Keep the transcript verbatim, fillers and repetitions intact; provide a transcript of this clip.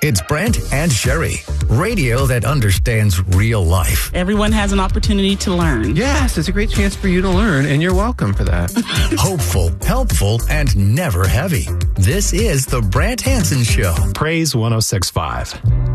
It's Brent and Sherry, radio that understands real life. Everyone has an opportunity to learn. Yes, it's a great chance for you to learn, and you're welcome for that. Hopeful, helpful, and never heavy. This is the Brent Hansen Show. Praise one oh six point five.